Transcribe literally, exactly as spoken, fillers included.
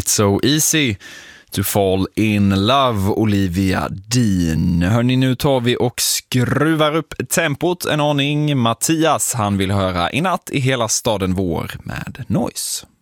It's so easy to fall in love, Olivia Dean. Hörni, nu tar vi och skruvar upp tempot en aning. Mattias, han vill höra I natt i hela staden vår med Noise.